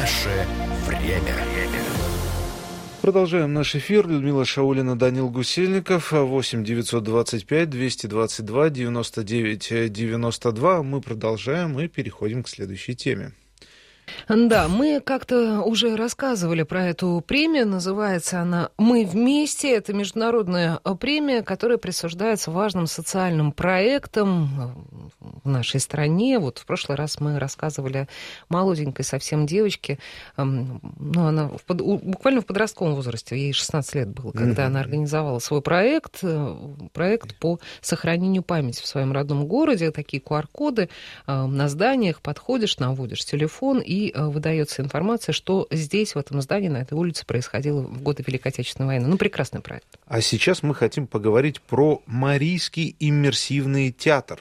Наше время. Продолжаем наш эфир. Людмила Шаулина, Данил Гусельников. 8 925 222 99 92. Мы продолжаем и переходим к следующей теме. Да, мы как-то уже рассказывали про эту премию. Называется она «Мы вместе». Это международная премия, которая присуждается важным социальным проектам в нашей стране. Вот в прошлый раз мы рассказывали о молоденькой совсем девочке. Ну, она буквально в подростковом возрасте, ей 16 лет было, когда она организовала свой проект по сохранению памяти в своем родном городе. Такие QR-коды на зданиях, подходишь, наводишь телефон, и выдается информация, что здесь, в этом здании, на этой улице происходило в годы Великой Отечественной войны. Ну, прекрасный проект. А сейчас мы хотим поговорить про Марийский иммерсивный театр.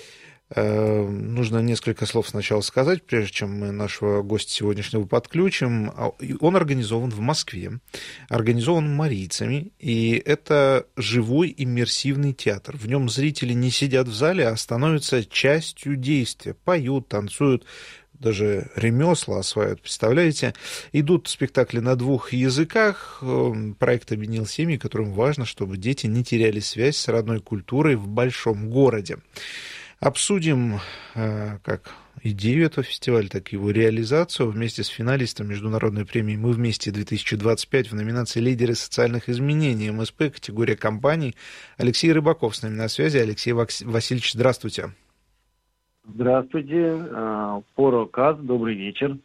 Нужно несколько слов сначала сказать, прежде чем мы нашего гостя сегодняшнего подключим. Он организован в Москве, организован марийцами, и это живой иммерсивный театр. В нем зрители не сидят в зале, а становятся частью действия, поют, танцуют, даже ремесла осваивают, представляете? Идут спектакли на 2 языках. Проект объединил семьи, которым важно, чтобы дети не теряли связь с родной культурой в большом городе. Обсудим как идею этого фестиваля, так и его реализацию вместе с финалистом международной премии «Мы вместе-2025» в номинации «Лидеры социальных изменений» МСП, категория компаний. Алексей Рыбаков с нами на связи. Алексей Васильевич, здравствуйте. Здравствуйте, Пороказ, добрый вечер.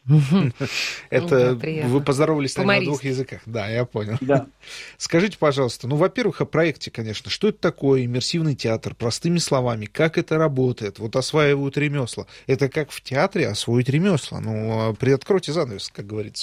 Это вы поздоровались на 2 языках, да, я понял. Да. Скажите, пожалуйста, во-первых, о проекте, конечно, что это такое иммерсивный театр, простыми словами, как это работает, вот осваивают ремесла. Это как в театре освоить ремесла, приоткройте занавес, как говорится.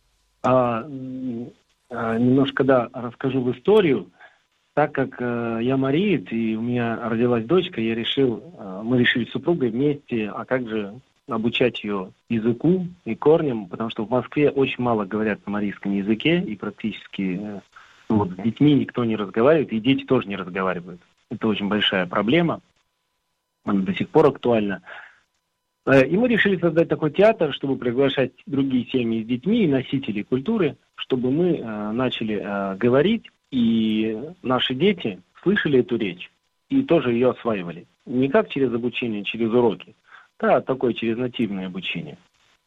Немножко, расскажу в историю. Так как я мариец, и у меня родилась дочка, мы решили с супругой вместе, а как же обучать ее языку и корням, потому что в Москве очень мало говорят на марийском языке, и практически с детьми никто не разговаривает, и дети тоже не разговаривают. Это очень большая проблема, она до сих пор актуальна. И мы решили создать такой театр, чтобы приглашать другие семьи с детьми и носителей культуры, чтобы мы начали говорить, и наши дети слышали эту речь и тоже ее осваивали. Не как через обучение, через уроки, такое через нативное обучение.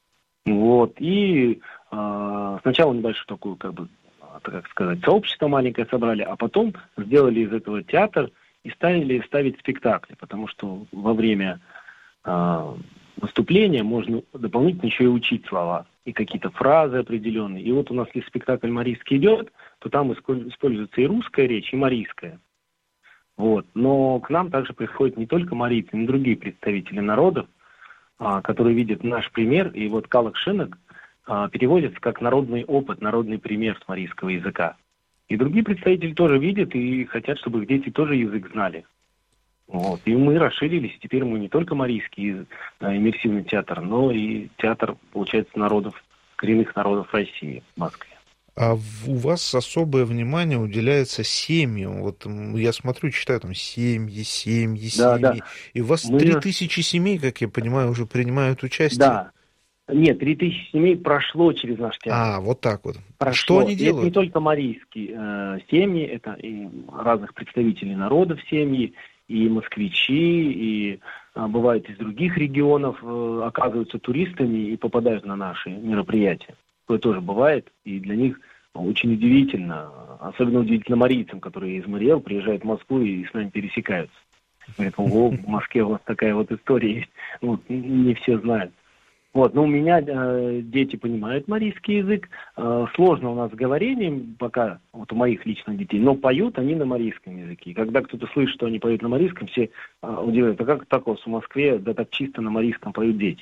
И сначала небольшое такое, сообщество маленькое собрали, а потом сделали из этого театр и стали ставить спектакли, потому что во время выступления можно дополнительно еще и учить слова и какие-то фразы определенные. И вот у нас, если спектакль марийский идет, то там используется и русская речь, и марийская. Но к нам также приходят не только марийцы, но и другие представители народов, которые видят наш пример. И калак-шинок переводится как народный опыт, народный пример с марийского языка. И другие представители тоже видят и хотят, чтобы их дети тоже язык знали. И мы расширились, и теперь мы не только марийский иммерсивный театр, но и театр, получается, коренных народов России в Москве. А у вас особое внимание уделяется семьям. Я смотрю, читаю там семьи. Да. И у вас 3000 семей, как я понимаю, уже принимают участие. Да. Нет, 3000 семей прошло через наш театр. Вот так вот. Прошло. Что они делают? Это не только марийские семьи, это и разных представителей народов семьи, и москвичи, и бывают из других регионов, оказываются туристами и попадают на наши мероприятия. Такое тоже бывает, и для них очень удивительно, особенно удивительно марийцам, которые из Мариэл приезжают в Москву и с нами пересекаются. Говорят, в Москве у вас такая история есть, не все знают. Но у меня дети понимают марийский язык. Сложно у нас с говорением пока, у моих личных детей, но поют они на марийском языке. И когда кто-то слышит, что они поют на марийском, все удивляются, как так у вас в Москве, так чисто на марийском поют дети.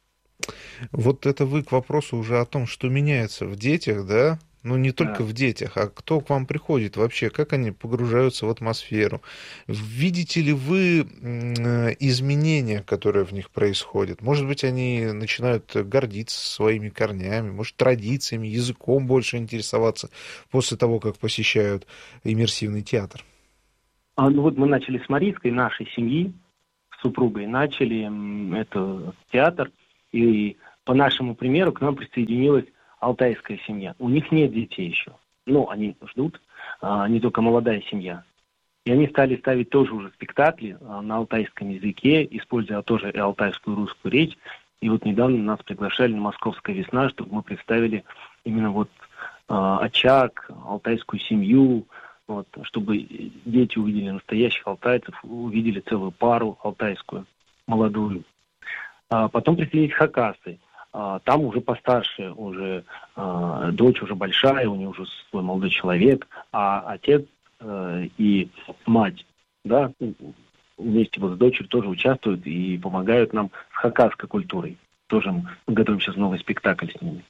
Это вы к вопросу уже о том, что меняется в детях, да? Не только в детях, а кто к вам приходит вообще, как они погружаются в атмосферу. Видите ли вы изменения, которые в них происходят? Может быть, они начинают гордиться своими корнями, может, традициями, языком больше интересоваться после того, как посещают иммерсивный театр? Мы начали с марийской, нашей семьи, с супругой, начали этот театр, и по нашему примеру к нам присоединилась алтайская семья. У них нет детей еще. Они ждут, не только молодая семья. И они стали ставить тоже уже спектакли на алтайском языке, используя тоже и алтайскую русскую речь. И вот недавно нас приглашали на «Московская весна», чтобы мы представили именно очаг, алтайскую семью, чтобы дети увидели настоящих алтайцев, увидели целую пару алтайскую, молодую. Потом присоединились хакасы. Там уже постарше, уже дочь уже большая, у нее уже свой молодой человек, а отец и мать, да, вместе с дочерью тоже участвуют и помогают нам с хакасской культурой. Тоже мы готовим сейчас новый спектакль с ними.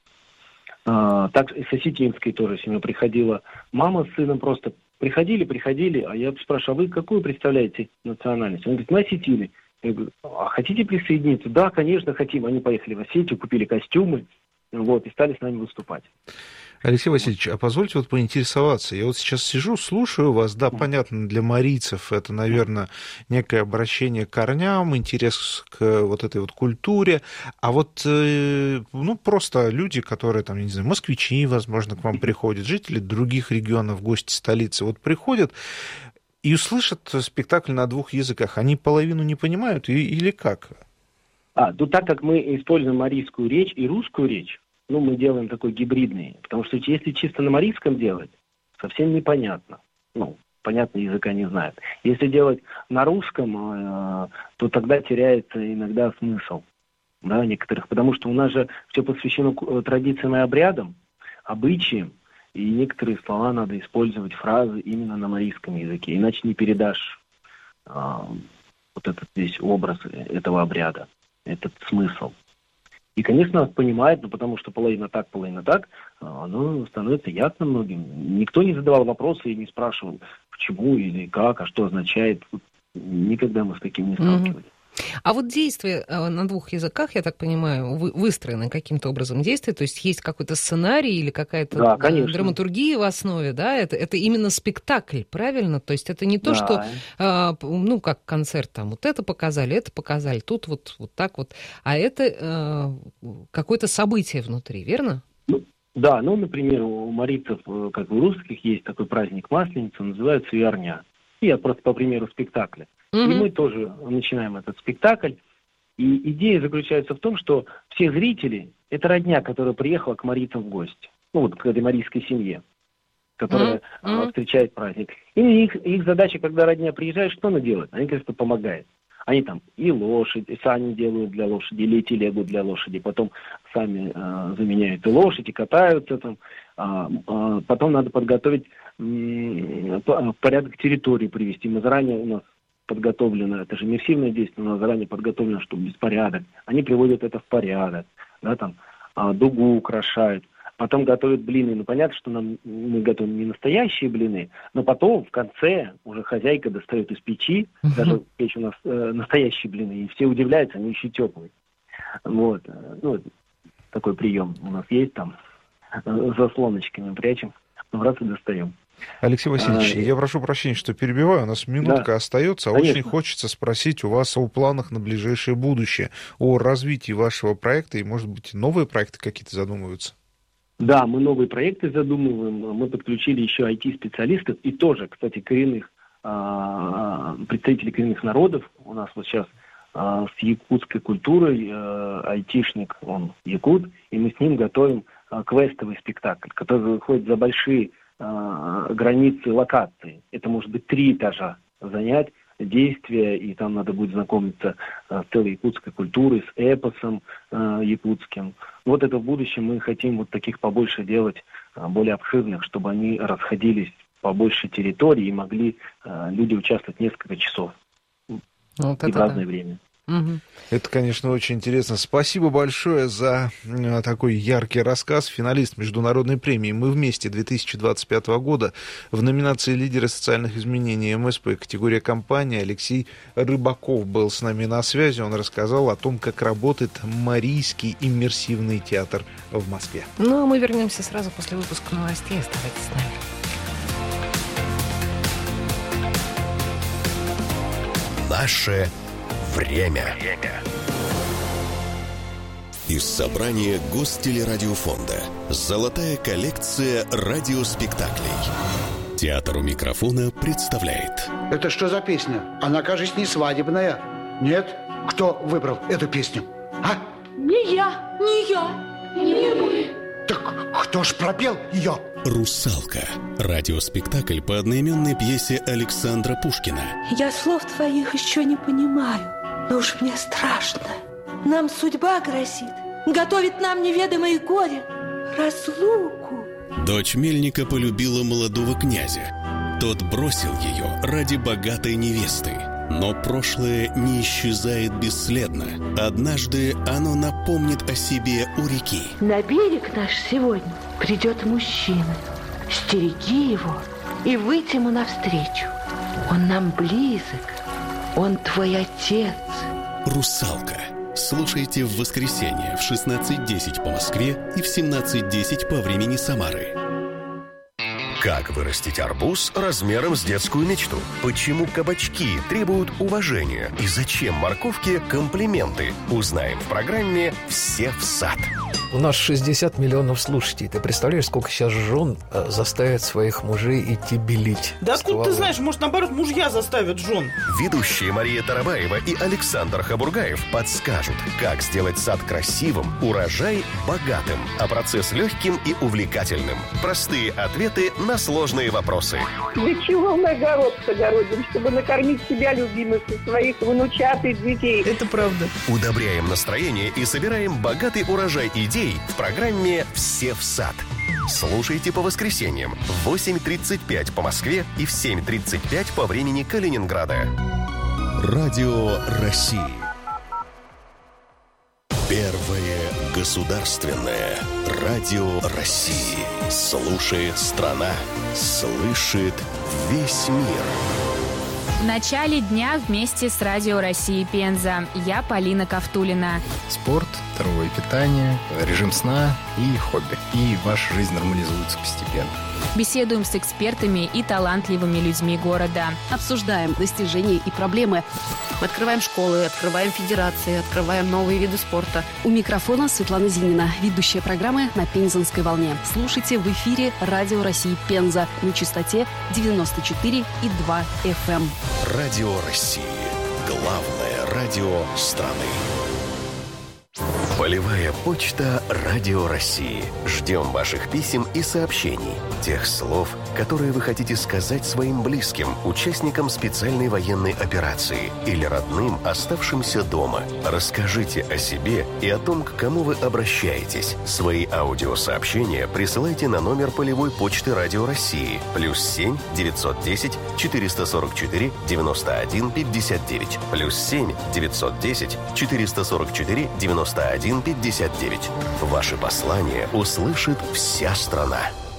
Так и с осетинской тоже семья приходила. Мама с сыном просто приходили, а я спрашиваю, а вы какую представляете национальность? Он говорит, мы осетины. Я говорю, а хотите присоединиться? Да, конечно, хотим. Они поехали в Осетию, купили костюмы, и стали с нами выступать. Алексей Васильевич, а позвольте поинтересоваться. Я сейчас сижу, слушаю вас. Да, понятно, для марийцев это, наверное, некое обращение к корням, интерес к этой культуре. А просто люди, которые, там, я не знаю, москвичи, возможно, к вам приходят, жители других регионов, гости столицы, приходят и услышат спектакль на двух языках. Они половину не понимают или как? Так как мы используем марийскую речь и русскую речь, мы делаем такой гибридный. Потому что если чисто на марийском делать, совсем непонятно. Понятно, языка не знают. Если делать на русском, то тогда теряется иногда смысл, да, некоторых. Потому что у нас же все посвящено традициям и обрядам, обычаям. И некоторые слова надо использовать, фразы именно на марийском языке. Иначе не передашь этот весь образ этого обряда, этот смысл. И, конечно, нас понимают, потому что половина так, оно становится ясно многим. Никто не задавал вопросы и не спрашивал, почему или как, а что означает. Никогда мы с таким не сталкивались. А действия на двух языках, я так понимаю, выстроены каким-то образом действия, то есть есть какой-то сценарий или какая-то драматургия в основе, да? Это именно спектакль, правильно? То есть это не то, что, как концерт, там, это показали, тут вот так вот, а это какое-то событие внутри, верно? Да, например, у марийцев, как и у русских, есть такой праздник Масленица, называется Виарня. Я просто по примеру спектакля. И мы тоже начинаем этот спектакль. И идея заключается в том, что все зрители – это родня, которая приехала к марийцам в гости. К этой марийской семье, которая встречает праздник. И их задача, когда родня приезжает, что она делает? Они, конечно, помогают. Они там и лошадь, и сани делают для лошади, или телегу для лошади. Потом сами заменяют и лошадь, и катаются там. Потом надо подготовить порядок территории привести. Мы заранее у нас подготовлено, это же иммерсивное действие, у нас заранее подготовлено, что беспорядок. Они приводят это в порядок, да, там, дугу украшают, потом готовят блины. Понятно, что мы готовим не настоящие блины, но потом в конце уже хозяйка достает из печи, даже печь у нас настоящие блины, и все удивляются, они еще теплые. Такой прием у нас есть там, заслоночками прячем, раз и достаем. Алексей Васильевич, я прошу прощения, что перебиваю, у нас минутка остается. Конечно. Очень хочется спросить у вас о планах на ближайшее будущее, о развитии вашего проекта, и, может быть, новые проекты какие-то задумываются? Да, мы новые проекты задумываем, мы подключили еще IT-специалистов, и тоже, кстати, представителей коренных народов. У нас сейчас с якутской культурой айтишник, он якут, и мы с ним готовим квестовый спектакль, который выходит за большие границы локации. Это может быть 3 этажа занять, действия, и там надо будет знакомиться с целой якутской культурой, с эпосом якутским. Это в будущем мы хотим таких побольше делать, более обширных, чтобы они расходились по большей территории и могли люди участвовать несколько часов и в разное время. Это, конечно, очень интересно. Спасибо большое за такой яркий рассказ. Финалист международной премии «Мы вместе» 2025 года в номинации «Лидеры социальных изменений МСП» категория компания Алексей Рыбаков был с нами на связи. Он рассказал о том, как работает Марийский иммерсивный театр в Москве. А мы вернемся сразу после выпуска новостей. Оставайтесь с нами. Наше время. Из собрания Гостелерадиофонда. Золотая коллекция радиоспектаклей. Театр у микрофона представляет. Это что за песня? Она, кажется, не свадебная. Нет? Кто выбрал эту песню? А? Не я, не мы. Так кто ж пропел ее? «Русалка». Радиоспектакль по одноименной пьесе Александра Пушкина. Я слов твоих еще не понимаю, но уж мне страшно. Нам судьба грозит, готовит нам неведомое горе, разлуку. Дочь мельника полюбила молодого князя. Тот бросил ее ради богатой невесты. Но прошлое не исчезает бесследно. Однажды оно напомнит о себе у реки. На берег наш сегодня придет мужчина. Стереги его и выйти ему навстречу. Он нам близок, он твой отец. «Русалка». Слушайте в воскресенье в 16:10 по Москве и в 17:10 по времени Самары. Как вырастить арбуз размером с детскую мечту? Почему кабачки требуют уважения? И зачем морковке комплименты? Узнаем в программе «Все в сад». У нас 60 миллионов слушателей. Ты представляешь, сколько сейчас жен заставят своих мужей идти белить? Да откуда ты знаешь, может, наоборот, мужья заставят жен? Ведущие Мария Тарабаева и Александр Хабургаев подскажут, как сделать сад красивым, урожай богатым, а процесс легким и увлекательным. Простые ответы на сложные вопросы. Для чего мы огород огородим? Чтобы накормить себя, любимых, и своих внучат и детей. Это правда. Удобряем настроение и собираем богатый урожай идей в программе «Все в сад». Слушайте по воскресеньям в 8:35 по Москве и в 7:35 по времени Калининграда. Радио России. Первое государственное радио России. Слушает страна, слышит весь мир. В начале дня вместе с Радио России Пенза. Я Полина Ковтулина. Спорт, здоровое питание, режим сна и хобби. И ваша жизнь нормализуется постепенно. Беседуем с экспертами и талантливыми людьми города. Обсуждаем достижения и проблемы. Мы открываем школы, открываем федерации, открываем новые виды спорта. У микрофона Светлана Зинина, ведущая программы «На Пензенской волне». Слушайте в эфире Радио России Пенза на частоте 94,2 FM. Радио России. Главное радио страны. Полевая почта Радио России. Ждем ваших писем и сообщений. Тех слов, которые вы хотите сказать своим близким, участникам специальной военной операции или родным, оставшимся дома. Расскажите о себе и о том, к кому вы обращаетесь. Свои аудиосообщения присылайте на номер полевой почты Радио России +7 910 444 91 59 +7 910 444 91 59. Ваши послания услышит вся страна.